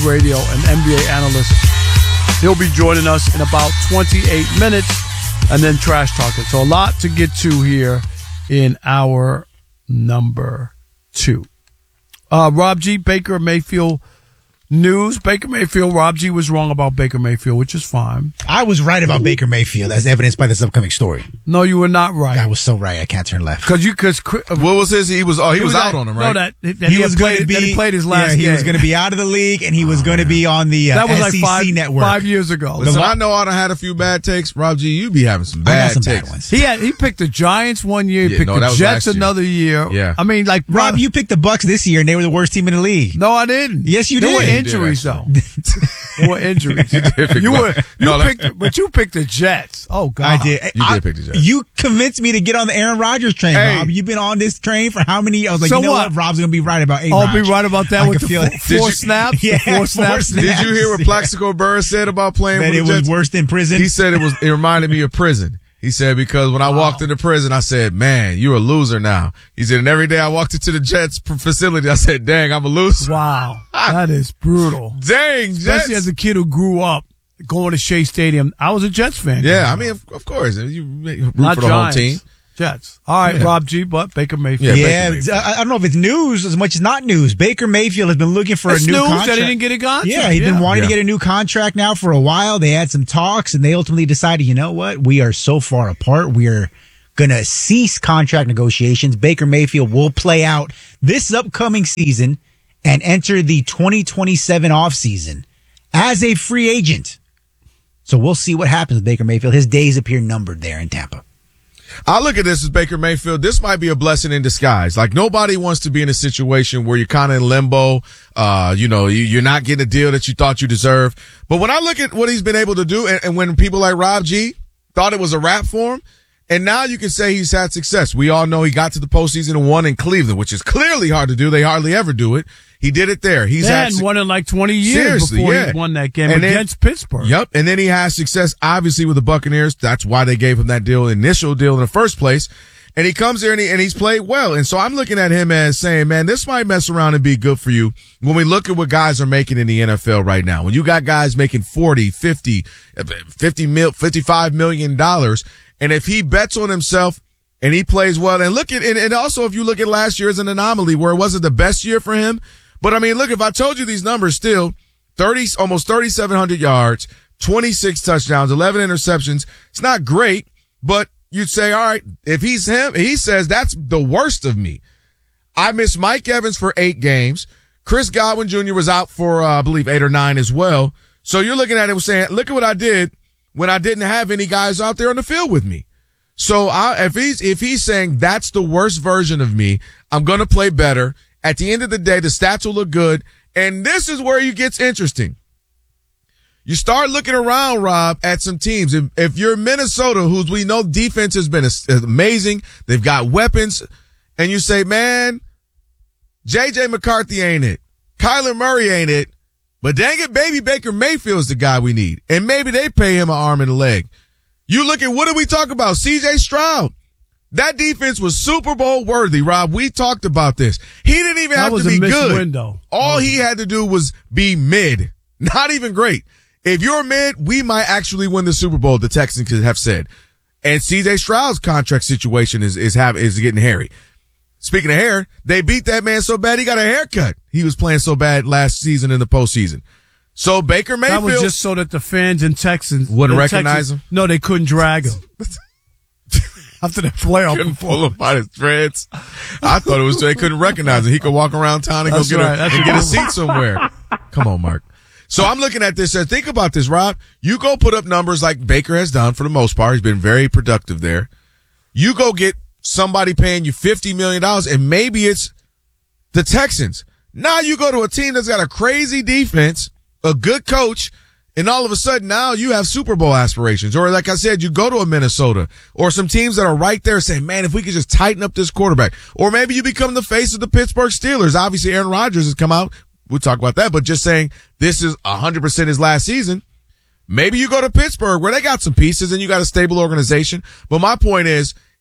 Radio, an NBA analyst. He'll be joining us in about 28 minutes, and then Trash Talking. So a lot to get to here in hour number 2. Rob G, Baker Mayfield news. Baker Mayfield, Rob G was wrong about Baker Mayfield, which is fine. I was right about Baker Mayfield, as evidenced by this upcoming story. No, you were not right. I was so right. I can't turn left. Because what was his? He was out on him, right? No, he played his last game. He was going to be out of the league, and he was going to be on the that was SEC like network 5 years ago. Listen, I know I done had a few bad takes. Rob G, you be having some bad takes. Bad ones. He picked the Giants one year. He picked the Jets another year. Yeah. I mean, like Rob, you picked the Bucks this year, and they were the worst team in the league. No, I didn't. Yes, you did. There were did. injuries, though. There were injuries. You picked the Jets. Oh God, I did. You did pick the Jets. You convinced me to get on the Aaron Rodgers train, Rob. You've been on this train for how many? I was like, so you know what? Rob's gonna be right about A-Rod. I'll be right about that with the four snaps. Yeah, four snaps. Did you hear what Plaxico Burress said about playing? That with it the Jets? was worse than prison. He said it reminded me of prison. He said, because when I walked into prison, I said, man, you're a loser now. He said, and every day I walked into the Jets facility, I said, dang, I'm a loser. Wow. That is brutal. Dang, especially Jets. as a kid who grew up going to Shea Stadium. I was a Jets fan. Yeah, I mean, of course. You root Not for the Giants. home team. Jets. All right, Rob G, but Baker Mayfield. Yeah, I don't know if it's news as much as not news. Baker Mayfield has been looking for a new contract. That he didn't get a contract. Yeah, he's been wanting to get a new contract now for a while. They had some talks, and they ultimately decided, you know what? We are so far apart. We are going to cease contract negotiations. Baker Mayfield will play out this upcoming season and enter the 2027 offseason as a free agent. So we'll see what happens with Baker Mayfield. His days appear numbered there in Tampa. I look at this as Baker Mayfield. This might be a blessing in disguise. Like, nobody wants to be in a situation where you're kind of in limbo. You're not getting a deal that you thought you deserve. But when I look at what he's been able to do, and when people like Rob G thought it was a wrap for him, and now you can say he's had success. We all know he got to the postseason and won in Cleveland, which is clearly hard to do. They hardly ever do it. He did it there. He hadn't won in like 20 years before he won that game against Pittsburgh. Yep. And then he has success, obviously, with the Buccaneers. That's why they gave him that initial deal in the first place. And he comes here and he's played well. And so I'm looking at him as saying, man, this might mess around and be good for you when we look at what guys are making in the NFL right now. When you got guys making $55 million. And if he bets on himself and he plays well, and and also if you look at last year as an anomaly where it wasn't the best year for him. But I mean, look, if I told you these numbers still, almost 3,700 yards, 26 touchdowns, 11 interceptions. It's not great, but you'd say, all right, if he's him, he says that's the worst of me. I missed Mike Evans for 8 games. Chris Godwin Jr. was out for, I believe, 8 or 9 as well. So you're looking at it and saying, look at what I did when I didn't have any guys out there on the field with me. So if he's saying that's the worst version of me, I'm going to play better. At the end of the day, the stats will look good. And this is where it gets interesting. You start looking around, Rob, at some teams. If you're Minnesota, whose we know defense has been amazing, they've got weapons, and you say, man, J.J. McCarthy ain't it. Kyler Murray ain't it. But dang it, baby, Baker Mayfield's the guy we need. And maybe they pay him an arm and a leg. You look at, what did we talk about? C.J. Stroud. That defense was Super Bowl worthy, Rob. We talked about this. He didn't even have to be good. Window. All he had to do was be mid. Not even great. If you're mid, we might actually win the Super Bowl, the Texans have said. And C.J. Stroud's contract situation is getting hairy. Speaking of hair, they beat that man so bad he got a haircut. He was playing so bad last season in the postseason. So Baker Mayfield. That was just so that the fans in Texas wouldn't recognize him? No, they couldn't drag him. After the playoff. Couldn't pull him by his threads. I thought it was so they couldn't recognize him. He could walk around town and get a seat somewhere. Come on, Mark. So I'm looking at this and think about this, Rob. You go put up numbers like Baker has done for the most part. He's been very productive there. You go get somebody paying you $50 million, and maybe it's the Texans. Now you go to a team that's got a crazy defense, a good coach, and all of a sudden now you have Super Bowl aspirations. Or like I said, you go to a Minnesota or some teams that are right there saying, man, if we could just tighten up this quarterback. Or maybe you become the face of the Pittsburgh Steelers. Obviously, Aaron Rodgers has come out. We'll talk about that, but just saying this is 100% his last season. Maybe you go to Pittsburgh where they got some pieces and you got a stable organization. But my point is,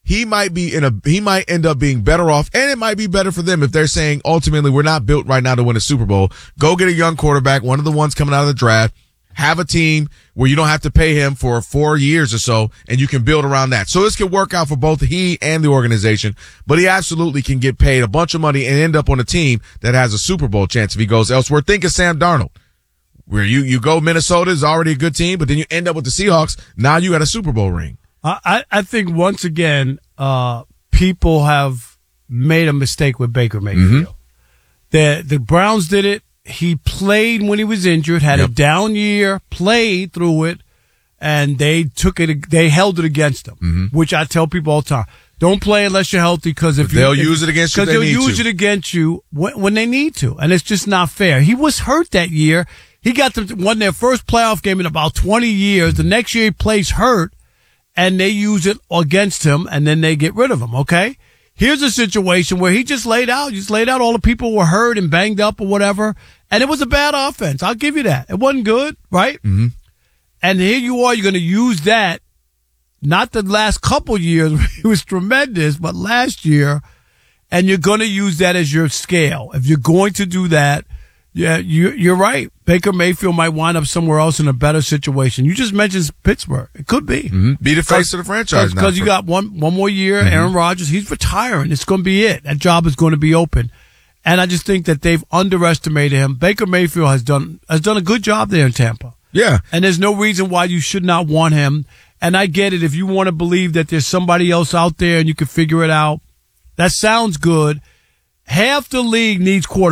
he might end up being better off, and it might be better for them if they're saying ultimately we're not built right now to win a Super Bowl. Go get a young quarterback, one of the ones coming out of the draft. Have a team where you don't have to pay him for 4 years or so, and you can build around that. So this could work out for both he and the organization, but he absolutely can get paid a bunch of money and end up on a team that has a Super Bowl chance if he goes elsewhere. Think of Sam Darnold, where you go Minnesota is already a good team, but then you end up with the Seahawks. Now you got a Super Bowl ring. I think once again, people have made a mistake with Baker Mayfield. The Browns did it. He played when he was injured, had a down year, played through it, and they held it against him, which I tell people all the time. Don't play unless you're healthy, because they'll use it against you. Because they'll use it against you when they need to, and it's just not fair. He was hurt that year. He won their first playoff game in about 20 years. The next year he plays hurt, and they use it against him, and then they get rid of him. Okay. Here's a situation where he just laid out all the people who were hurt and banged up or whatever. And it was a bad offense. I'll give you that. It wasn't good, right? Mm-hmm. And here you are, you're going to use that. Not the last couple years, it was tremendous, but last year. And you're going to use that as your scale. If you're going to do that, yeah, you're right. Baker Mayfield might wind up somewhere else in a better situation. You just mentioned Pittsburgh. It could be. Mm-hmm. Be the face of the franchise now. Because you got one more year. Mm-hmm. Aaron Rodgers, he's retiring. It's going to be it. That job is going to be open. And I just think that they've underestimated him. Baker Mayfield has done a good job there in Tampa. Yeah. And there's no reason why you should not want him. And I get it. If you want to believe that there's somebody else out there and you can figure it out, that sounds good. Half the league needs quarterbacks.